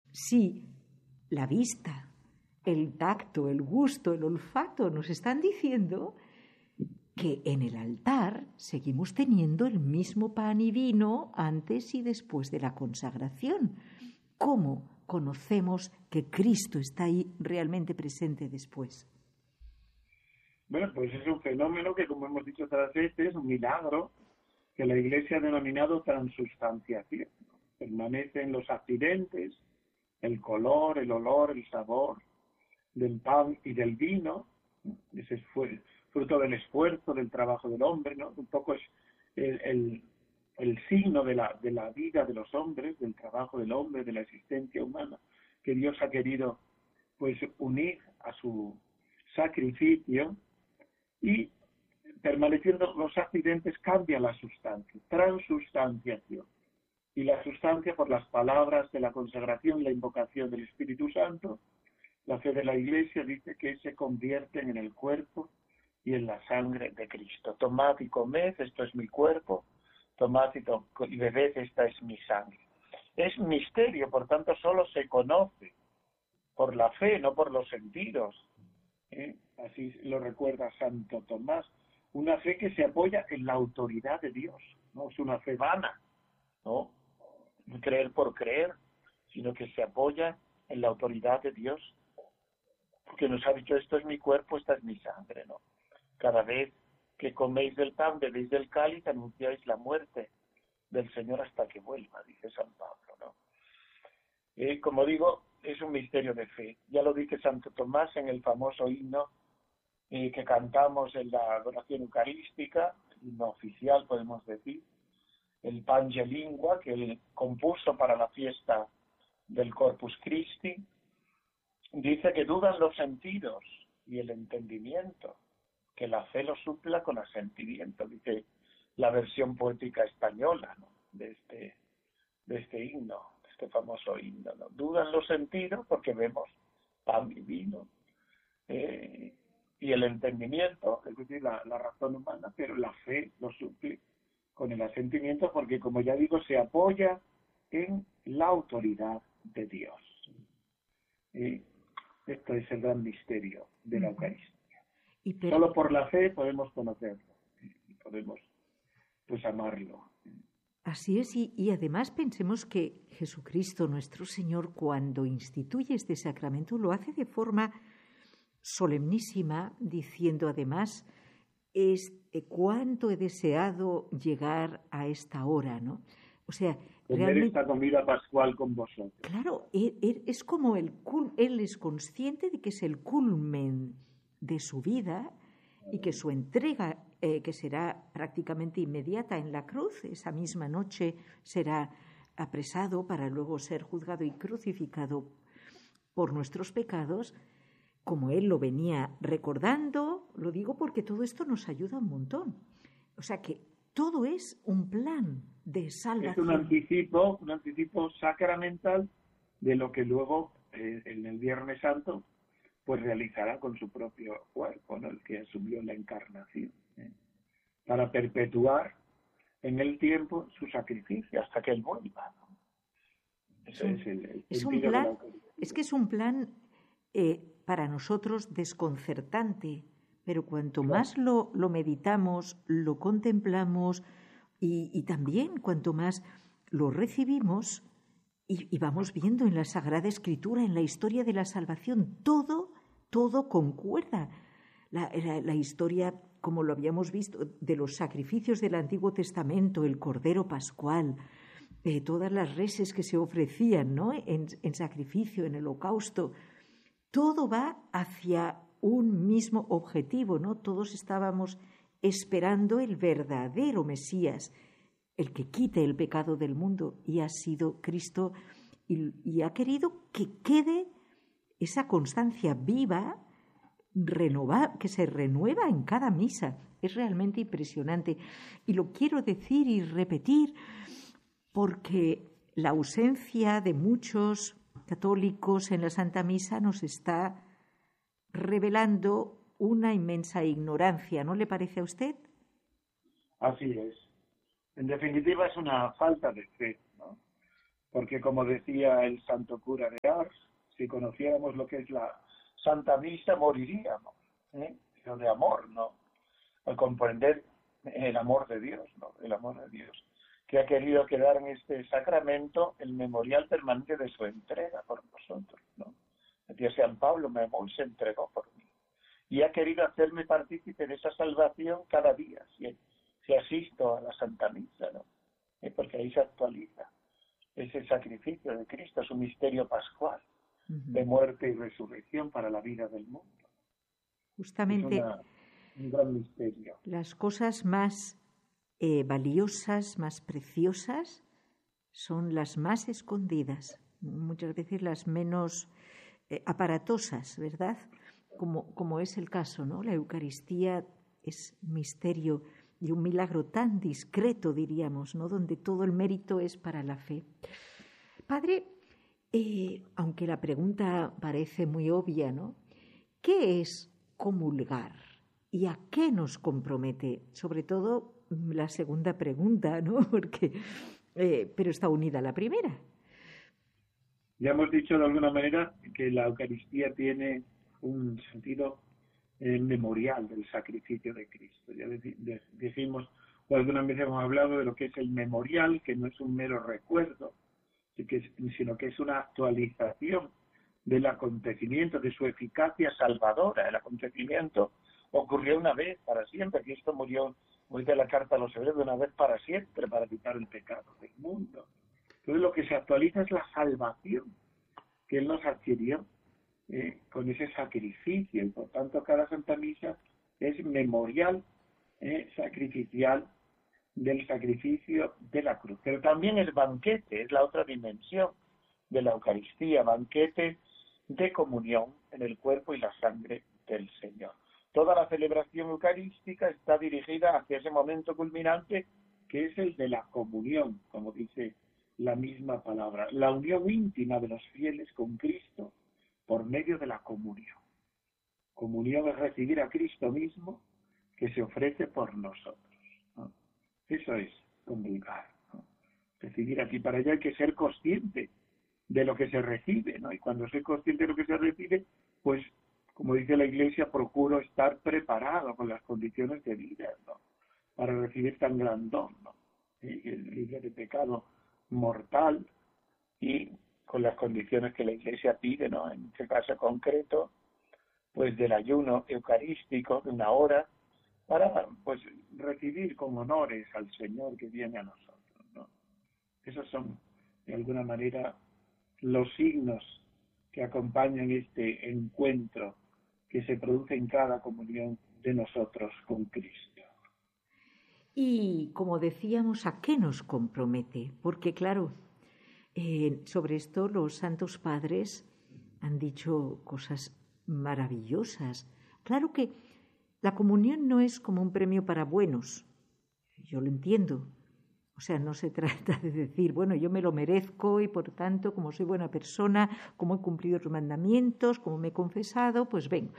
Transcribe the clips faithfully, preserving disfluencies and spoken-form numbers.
si la vista, el tacto, el gusto, el olfato nos están diciendo que en el altar seguimos teniendo el mismo pan y vino antes y después de la consagración? ¿Cómo conocemos que Cristo está ahí realmente presente después? Bueno, pues es un fenómeno que, como hemos dicho otras veces, es un milagro que la Iglesia ha denominado transubstanciación. Permanecen los accidentes, el color, el olor, el sabor del pan y del vino. Ese fue fruto del esfuerzo, del trabajo del hombre, ¿no? Un poco es el, el, el signo de la, de la vida de los hombres, del trabajo del hombre, de la existencia humana, que Dios ha querido pues unir a su sacrificio, y permaneciendo los accidentes cambia la sustancia, transubstanciación. Y la sustancia, por las palabras de la consagración, la invocación del Espíritu Santo, la fe de la Iglesia dice que se convierten en el cuerpo y en la sangre de Cristo. Tomad y comed, esto es mi cuerpo, tomad y, to- y bebed, esta es mi sangre. Es misterio, por tanto solo se conoce por la fe, no por los sentidos. ¿Eh? Así lo recuerda Santo Tomás. Una fe que se apoya en la autoridad de Dios, no es una fe vana, no creer por creer, sino que se apoya en la autoridad de Dios, porque nos ha dicho, esto es mi cuerpo, esta es mi sangre, ¿no? Cada vez que coméis del pan, bebéis del cáliz, anunciáis la muerte del Señor hasta que vuelva, dice San Pablo, ¿no? Eh, como digo, es un misterio de fe. Ya lo dice Santo Tomás en el famoso himno eh, que cantamos en la adoración eucarística, himno oficial, podemos decir, el Pange Lingua, que él compuso para la fiesta del Corpus Christi. Dice que dudan los sentidos y el entendimiento, que la fe lo supla con asentimiento, dice la versión poética española, ¿no? de este de este himno, de este famoso himno, ¿no? Dudan los sentidos porque vemos pan y vino, eh, y el entendimiento, es decir, la, la razón humana, pero la fe lo suple con el asentimiento, porque, como ya digo, se apoya en la autoridad de Dios. Y esto es el gran misterio de la Eucaristía. Y pero... Solo por la fe podemos conocerlo y podemos pues amarlo. Así es, y, y además pensemos que Jesucristo, nuestro Señor, cuando instituye este sacramento, lo hace de forma solemnísima, diciendo además, es, cuánto he deseado llegar a esta hora, ¿no? O sea, comer realmente, esta comida pascual con vosotros. Claro, él, él, es como el él es consciente de que es el culmen de su vida y que su entrega, eh, que será prácticamente inmediata en la cruz, esa misma noche será apresado para luego ser juzgado y crucificado por nuestros pecados, como él lo venía recordando, lo digo porque todo esto nos ayuda un montón. O sea que todo es un plan de salvación. Es un anticipo, un anticipo sacramental de lo que luego eh, en el Viernes Santo pues realizará con su propio cuerpo, ¿no? El que asumió la encarnación, ¿eh? Para perpetuar en el tiempo su sacrificio hasta que él vuelva, ¿no? Ese es, el, el es un plan, es que es un plan eh, para nosotros desconcertante, pero cuanto claro. más lo, lo meditamos, lo contemplamos y, y también cuanto más lo recibimos y, y vamos viendo en la Sagrada Escritura, en la historia de la salvación, todo, todo concuerda. La, la, la historia, como lo habíamos visto, de los sacrificios del Antiguo Testamento, el Cordero Pascual, eh, todas las reses que se ofrecían, ¿no? en, en sacrificio, en el holocausto, todo va hacia un mismo objetivo, ¿no? Todos estábamos esperando el verdadero Mesías, el que quite el pecado del mundo, y ha sido Cristo, y, y ha querido que quede esa constancia viva, renova, que se renueva en cada misa. Es realmente impresionante. Y lo quiero decir y repetir porque la ausencia de muchos católicos en la Santa Misa nos está revelando una inmensa ignorancia, ¿no le parece a usted? Así es. En definitiva es una falta de fe, ¿no? porque como decía el santo cura de Ars, si conociéramos lo que es la Santa Misa, moriríamos, ¿eh? Pero de amor, ¿no? Al comprender el amor de Dios, ¿no? El amor de Dios, que ha querido quedar en este sacramento el memorial permanente de su entrega por nosotros, ¿no? Decía San Pablo, me amó y se entregó por mí. Y ha querido hacerme partícipe de esa salvación cada día, si, si asisto a la Santa Misa, ¿no? ¿Eh? Porque ahí se actualiza ese sacrificio de Cristo, su misterio pascual, uh-huh, de muerte y resurrección para la vida del mundo. Justamente es una, un gran misterio. Las cosas más eh, valiosas, más preciosas, son las más escondidas, muchas veces las menos eh, aparatosas, ¿verdad? Como, como es el caso, ¿no? La Eucaristía es misterio y un milagro tan discreto, diríamos, ¿no? Donde todo el mérito es para la fe. Padre, eh, aunque la pregunta parece muy obvia, ¿no? ¿Qué es comulgar y a qué nos compromete? Sobre todo la segunda pregunta, ¿no? Porque, eh, pero está unida a la primera. Ya hemos dicho de alguna manera que la Eucaristía tiene un sentido eh, memorial del sacrificio de Cristo. Ya dijimos, o alguna vez hemos hablado de lo que es el memorial, que no es un mero recuerdo, sino que es una actualización del acontecimiento, de su eficacia salvadora. El acontecimiento ocurrió una vez para siempre. Cristo murió, muy de la carta a los hebreos, de una vez para siempre, para quitar el pecado del mundo. Entonces lo que se actualiza es la salvación que Él nos adquirió eh, con ese sacrificio, y por tanto cada Santa Misa es memorial, eh, sacrificial del sacrificio de la cruz. Pero también es banquete, es la otra dimensión de la Eucaristía, banquete de comunión en el cuerpo y la sangre del Señor. Toda la celebración eucarística está dirigida hacia ese momento culminante que es el de la comunión, como dice la misma palabra, la unión íntima de los fieles con Cristo por medio de la comunión. Comunión es recibir a Cristo mismo que se ofrece por nosotros, ¿no? Eso es comulgar, ¿no? Recibir aquí. Para ello hay que ser consciente de lo que se recibe, ¿no? Y cuando soy consciente de lo que se recibe, pues, como dice la Iglesia, procuro estar preparado con las condiciones de vida, ¿no? Para recibir tan gran don, ¿no? ¿Sí? El libre de pecado mortal y con las condiciones que la Iglesia pide, ¿no? En este caso concreto, pues del ayuno eucarístico de una hora para, pues, recibir con honores al Señor que viene a nosotros, ¿no? Esos son, de alguna manera, los signos que acompañan este encuentro que se produce en cada comunión de nosotros con Cristo. Y, como decíamos, ¿a qué nos compromete? Porque, claro, eh, sobre esto los santos padres han dicho cosas maravillosas. Claro que la comunión no es como un premio para buenos, yo lo entiendo. O sea, no se trata de decir, bueno, yo me lo merezco y por tanto, como soy buena persona, como he cumplido los mandamientos, como me he confesado, pues vengo.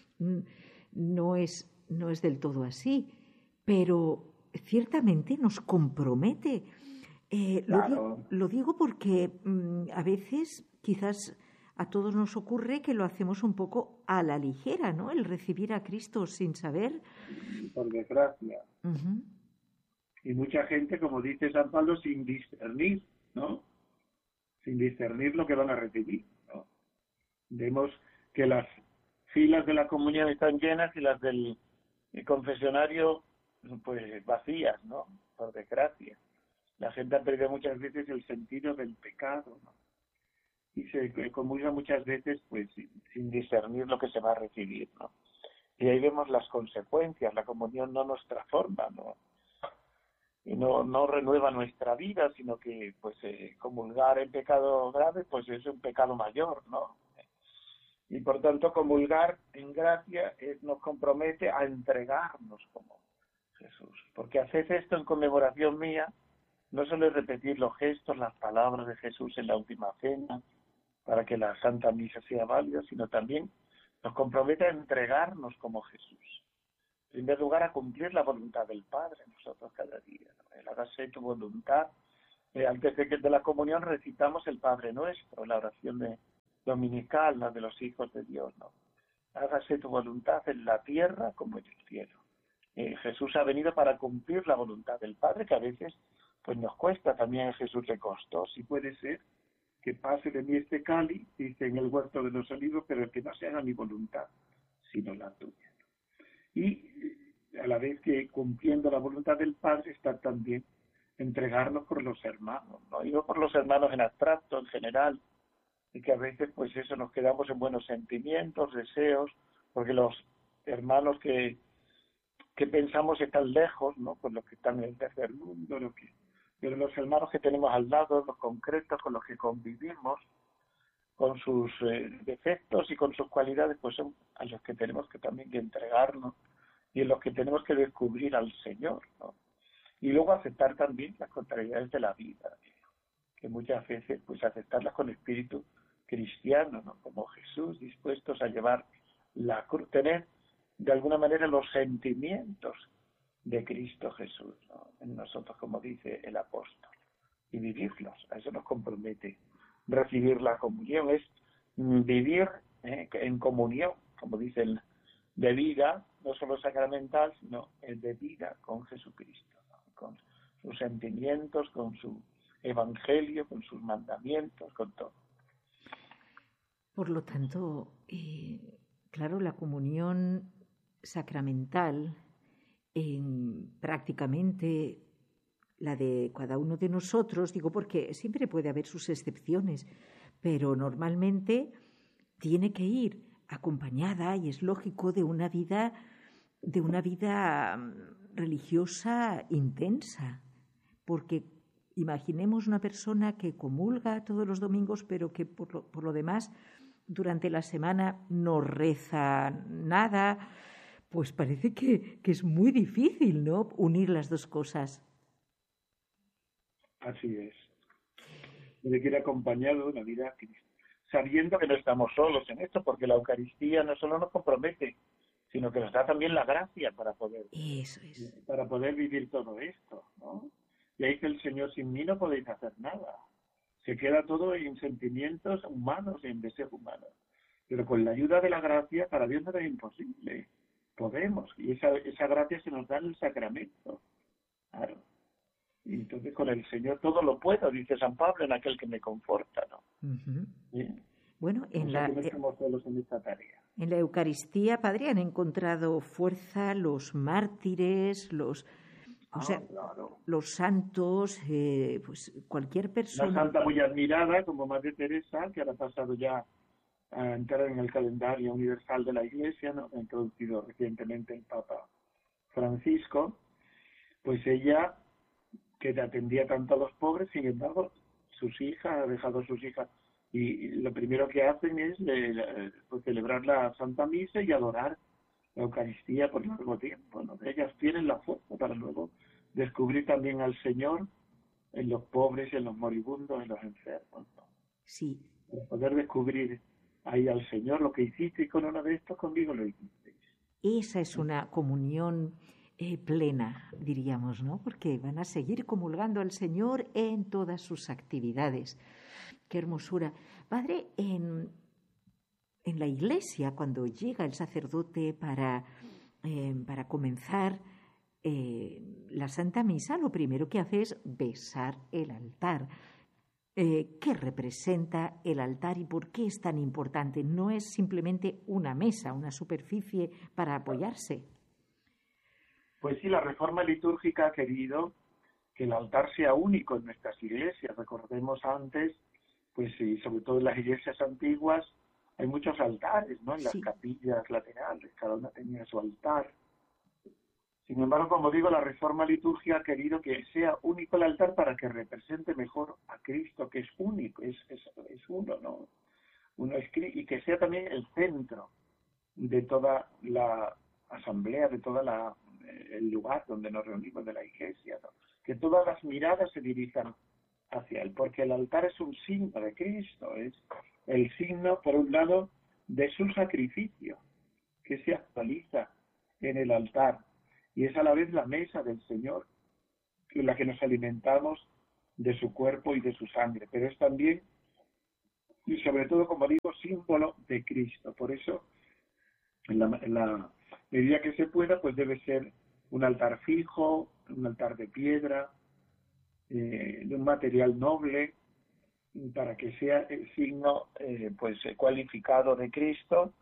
No es, no es del todo así, pero ciertamente nos compromete. Eh, Claro. lo, digo, lo digo porque mmm, a veces quizás a todos nos ocurre que lo hacemos un poco a la ligera, ¿no? El recibir a Cristo sin saber. Por desgracia. Uh-huh. Y mucha gente, como dice San Pablo, sin discernir, ¿no? Sin discernir lo que van a recibir, ¿no? Vemos que las filas de la comunión están llenas y las del confesionario, pues, vacías, ¿no? Por desgracia. La gente ha perdido muchas veces el sentido del pecado, ¿no? Y se comulga muchas veces, pues, sin, sin discernir lo que se va a recibir, ¿no? Y ahí vemos las consecuencias. La comunión no nos transforma, ¿no? Y no, no renueva nuestra vida, sino que, pues, eh, comulgar el pecado grave, pues es un pecado mayor, ¿no? Y por tanto, comulgar en gracia eh, nos compromete a entregarnos como Jesús. Porque haced esto en conmemoración mía, no solo es repetir los gestos, las palabras de Jesús en la última cena, para que la Santa Misa sea válida, sino también nos compromete a entregarnos como Jesús. En primer lugar, a cumplir la voluntad del Padre nosotros cada día, ¿no? El hágase tu voluntad Eh, antes de, que, de la comunión recitamos el Padre Nuestro, la oración de, dominical, la de los hijos de Dios, ¿no? Hágase tu voluntad en la tierra como en el cielo. Eh, Jesús ha venido para cumplir la voluntad del Padre, que a veces pues nos cuesta, también a Jesús le costó. Si puede ser que pase de mí este cáliz, dice en el huerto de los olivos, pero que no se haga mi voluntad, sino la tuya. Y a la vez que cumpliendo la voluntad del Padre está también entregarnos por los hermanos, no digo por los hermanos en abstracto, en general, y que a veces pues eso nos quedamos en buenos sentimientos, deseos, porque los hermanos que, que pensamos están lejos, ¿no? Pues los que están en el tercer mundo, lo que, pero los hermanos que tenemos al lado, los concretos con los que convivimos, con sus eh, defectos y con sus cualidades, pues son a los que tenemos que también que entregarnos y en los que tenemos que descubrir al Señor, ¿no? Y luego aceptar también las contrariedades de la vida, que muchas veces pues aceptarlas con espíritu cristiano, ¿no? Como Jesús, dispuestos a llevar la cruz, tener de alguna manera los sentimientos de Cristo Jesús, ¿no? En nosotros, como dice el apóstol, y vivirlos. A eso nos compromete. Recibir la comunión es vivir eh, en comunión, como dice el de vida, no solo sacramental, sino el de vida con Jesucristo, ¿no? Con sus sentimientos, con su evangelio, con sus mandamientos, con todo. Por lo tanto, eh, claro, la comunión sacramental, eh, prácticamente la de cada uno de nosotros, digo porque siempre puede haber sus excepciones, pero normalmente tiene que ir acompañada, y es lógico, de una vida, de una vida religiosa intensa, porque imaginemos una persona que comulga todos los domingos, pero que por lo, por lo demás durante la semana no reza nada, pues parece que, que es muy difícil, ¿no?, unir las dos cosas. Así es. Debe ir acompañado de una vida cristiana, sabiendo que no estamos solos en esto, porque la Eucaristía no solo nos compromete, sino que nos da también la gracia para poder, Eso es. para poder vivir todo esto, ¿no? Y ahí dice el Señor, sin mí no podéis hacer nada. Se queda todo en sentimientos humanos, en deseos humanos. Pero con la ayuda de la gracia, para Dios no es imposible. Podemos. Y esa, esa gracia se nos da en el sacramento. Claro. Y entonces con el Señor todo lo puedo, dice San Pablo, en aquel que me conforta, ¿no? Uh-huh. ¿Sí? Bueno, en o sea, la, que no estamos solos en esta tarea. En la Eucaristía, Padre, han encontrado fuerza los mártires, los, o Ah, sea, claro. los santos, eh, pues cualquier persona. Una santa muy admirada como Madre Teresa, que ahora ha pasado ya a entrar en el calendario universal de la Iglesia, ¿no? Ha introducido recientemente el Papa Francisco, pues ella, que atendía tanto a los pobres, sin embargo, sus hijas, ha dejado a sus hijas, y lo primero que hacen es eh, pues, celebrar la Santa Misa y adorar la Eucaristía por largo tiempo, ¿no? Ellas tienen la fuerza para luego descubrir también al Señor en los pobres, en los moribundos, en los enfermos, ¿no? Sí. Para poder descubrir ahí al Señor, lo que hiciste con uno de estos, conmigo lo hiciste. Esa es una comunión eh, plena, diríamos, ¿no? Porque van a seguir comulgando al Señor en todas sus actividades. ¡Qué hermosura! Padre, en, en la Iglesia, cuando llega el sacerdote para, eh, para comenzar eh, la Santa Misa, lo primero que hace es besar el altar. Eh, ¿Qué representa el altar y por qué es tan importante? No es simplemente una mesa, una superficie para apoyarse. Pues sí, la reforma litúrgica ha querido que el altar sea único en nuestras iglesias. Recordemos antes, pues sí, sobre todo en las iglesias antiguas, hay muchos altares, ¿no? En las Sí. capillas laterales, cada una tenía su altar. Sin embargo, como digo, la reforma litúrgica ha querido que sea único el altar para que represente mejor a Cristo, que es único, es, es, es uno, ¿no? Uno es, y que sea también el centro de toda la asamblea, de todo el lugar donde nos reunimos de la iglesia, ¿no? Que todas las miradas se dirijan hacia él, porque el altar es un signo de Cristo, es el signo, por un lado, de su sacrificio, que se actualiza en el altar, y es a la vez la mesa del Señor, en la que nos alimentamos de su cuerpo y de su sangre, pero es también, y sobre todo, como digo, símbolo de Cristo. Por eso, en la, en la medida que se pueda, pues debe ser un altar fijo, un altar de piedra, eh, de un material noble, para que sea el signo eh, pues cualificado de Cristo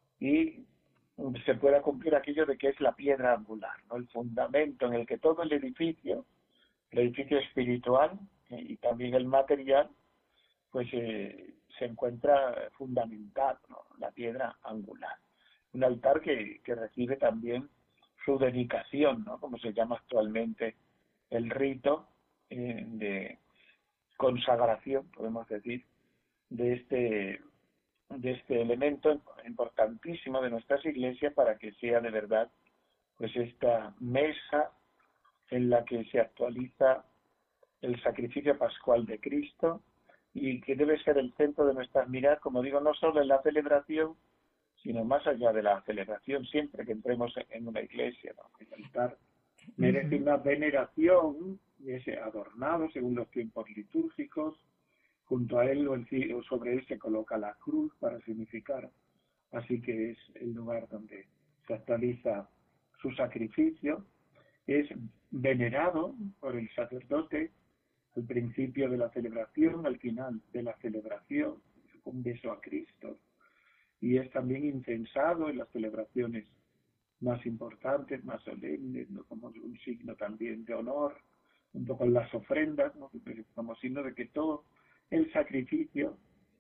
y se pueda cumplir aquello de que es la piedra angular, ¿no? El fundamento en el que todo el edificio, el edificio espiritual eh, y también el material, pues eh, se encuentra fundamentado, ¿no? La piedra angular. Un altar que, que recibe también su dedicación, ¿no? Como se llama actualmente el rito eh, de consagración, podemos decir, de este de este elemento importantísimo de nuestras iglesias para que sea de verdad pues esta mesa en la que se actualiza el sacrificio pascual de Cristo y que debe ser el centro de nuestras miradas, como digo, no solo en la celebración, sino más allá de la celebración, siempre que entremos en una iglesia, ¿no? El altar merece una veneración y es adornado según los tiempos litúrgicos. Junto a él o sobre él se coloca la cruz para significar, así que es el lugar donde se actualiza su sacrificio. Es venerado por el sacerdote al principio de la celebración, al final de la celebración, un beso a Cristo. Y es también incensado en las celebraciones más importantes, más solemnes, ¿no? Como un signo también de honor, junto con las ofrendas, ¿no? Como signo de que todo el sacrificio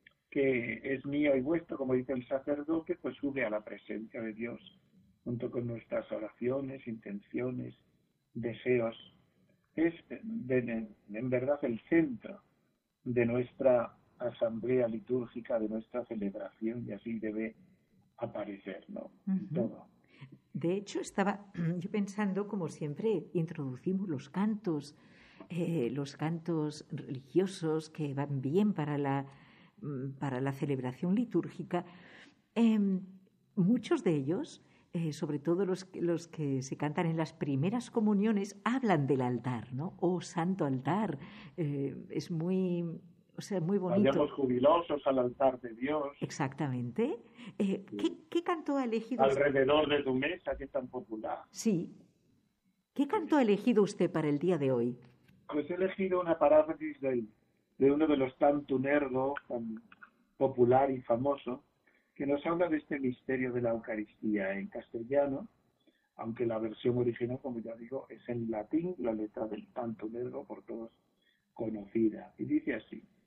que es mío y vuestro, como dice el sacerdote, pues sube a la presencia de Dios, junto con nuestras oraciones, intenciones, deseos. Es de, en verdad el centro de nuestra asamblea litúrgica, de nuestra celebración, y así debe aparecer, ¿no? Uh-huh. Todo. De hecho, estaba yo pensando, como siempre, introducimos los cantos, eh, los cantos religiosos que van bien para la, para la celebración litúrgica. Eh, muchos de ellos, eh, sobre todo los, los que se cantan en las primeras comuniones, hablan del altar, ¿no? Oh, santo altar. Eh, es muy... O sea, muy bonito. Vayamos jubilosos al altar de Dios. Exactamente. Eh, ¿qué, ¿Qué canto ha elegido alrededor usted? De tu mesa, que es tan popular? Sí. ¿Qué canto ha elegido usted para el día de hoy? Pues he elegido una paráfrasis de, de uno de los tantunerdos tan popular y famoso, que nos habla de este misterio de la Eucaristía en castellano, aunque la versión original, como ya digo, es en latín, la letra del tantunerdo por todos conocida. Y dice así: